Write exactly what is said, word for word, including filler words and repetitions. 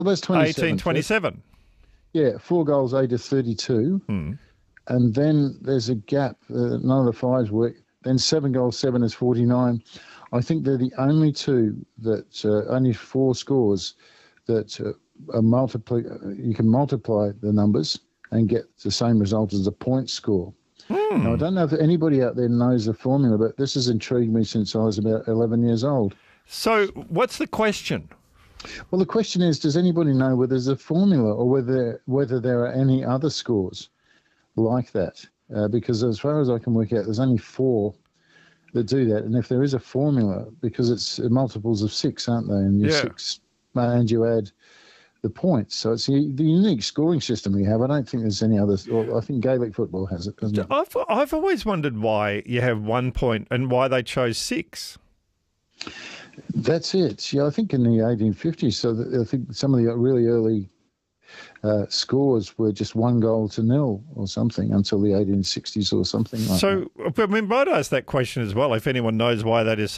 that's twenty-seven. eighteen twenty-seven. Yeah, four goals, eight to thirty-two. Hmm. And then there's a gap. Uh, none of the fives work. Then seven goals, seven is forty-nine. I think they're the only two that, uh, only four scores that uh, are multiply, you can multiply the numbers and get the same result as a point score. Hmm. Now, I don't know if anybody out there knows the formula, but this has intrigued me since I was about eleven years old. So what's the question? Well, the question is, does anybody know whether there's a formula or whether whether there are any other scores like that? Uh, because as far as I can work out, there's only four that do that. And if there is a formula, because it's multiples of six, aren't they? And you Yeah. six, and you add the points. So it's the, the unique scoring system we have. I don't think there's any other. Well, I think Gaelic football has it, doesn't it? I've, I've always wondered why you have one point and why they chose six. That's it. Yeah, I think in the eighteen fifties, so that, I think some of the really early uh, scores were just one goal to nil or something until the eighteen sixties or something like that. So, I mean, might I ask that question as well, if anyone knows why that is